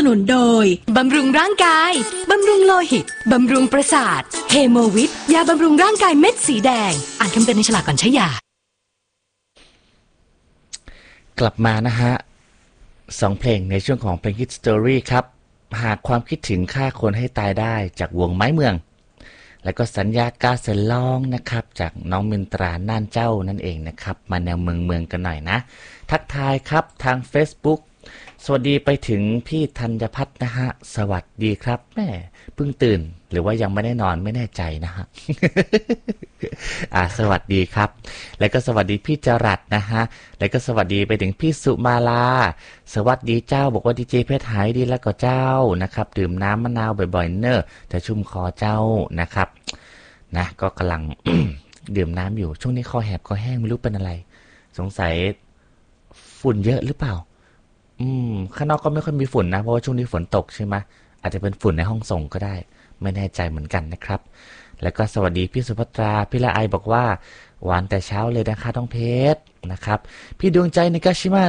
นุนโดยบำรุงร่างกายบำรุงโลหิตบำรุงประสาทเฮโมวิทยาบำรุงร่างกายเม็ดสีแดงอ่านคำเตือนในฉลากก่อนใช้ยากลับมานะฮะ2เพลงในช่วงของเพลง Hit Story ครับหากความคิดถึงฆ่าคนให้ตายได้จากวงไม้เมืองแล้วก็สัญญากาเซลองนะครับจากน้องมินตราน่านเจ้านั่นเองนะครับมาแนวเมืองกันหน่อยนะทักทายครับทาง Facebook สวัสดีไปถึงพี่ธัญพัฒน์นะฮะสวัสดีครับแม่เพิ่งตื่นหรือว่ายังไม่ได้นอนไม่แน่ใจนะฮะ สวัสดีครับแล้วก็สวัสดีพี่จรัสนะฮะแล้วก็สวัสดีไปถึงพี่สุมาลาสวัสดีเจ้าบอกว่าดีเจเพชรหายดีแล้วก็เจ้านะครับดื่มน้ำมะนาวบ่อยๆเนอะจะชุ่มคอเจ้านะครับนะก็กำลัง ดื่มน้ำอยู่ช่วงนี้คอแหบคอแห้งไม่รู้เป็นอะไรสงสัยฝุ่นเยอะหรือเปล่าข้างนอกก็ไม่ค่อยมีฝุ่นนะเพราะว่าช่วงนี้ฝนตกใช่ไหมอาจจะเป็นฝุ่นในห้องส่งก็ได้ไม่แน่ใจเหมือนกันนะครับแล้วก็สวัสดีพี่สุภัตราพี่ละไอบอกว่าหวานแต่เช้าเลยนะคะต้องเพชรนะครับพี่ดวงใจในกาชิมะ